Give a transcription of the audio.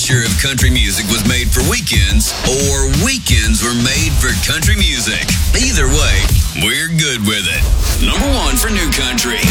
future of country music was made for weekends, or weekends were made for country music. Either way,